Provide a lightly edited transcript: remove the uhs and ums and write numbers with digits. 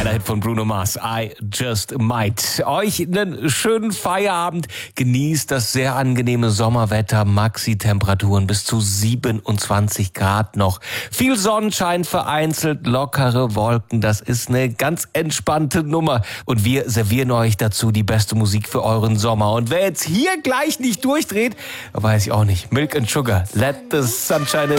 Toller Hit von Bruno Mars, I Just Might. Euch einen schönen Feierabend. Genießt das sehr angenehme Sommerwetter. Maxi-Temperaturen bis zu 27 Grad noch. Viel Sonnenschein, vereinzelt lockere Wolken. Das ist eine ganz entspannte Nummer. Und wir servieren euch dazu die beste Musik für euren Sommer. Und wer jetzt hier gleich nicht durchdreht, weiß ich auch nicht. Milk and Sugar, let the sunshine in.